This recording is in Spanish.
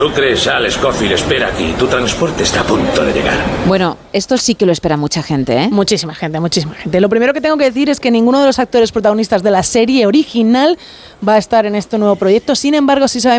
¿Tú crees? Al Scofield espera aquí. Tu transporte está a punto de llegar. Bueno, esto sí que lo espera mucha gente, ¿eh? Muchísima gente, muchísima gente. Lo primero que tengo que decir es que ninguno de los actores protagonistas de la serie original va a estar en este nuevo proyecto. Sin embargo, sí sabemos